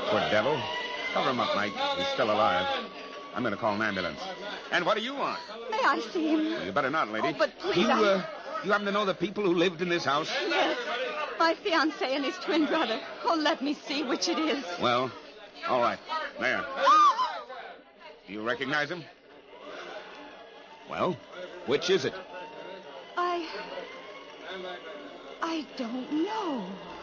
Poor devil. Cover him up, Mike. He's still alive. I'm going to call an ambulance. And what do you want? May I see him? Well, you better not, lady. Oh, but please, You happen to know the people who lived in this house? Yes. My fiancé and his twin brother. Oh, let me see which it is. Well, all right. There. Do you recognize him? Well, which is it? I don't know.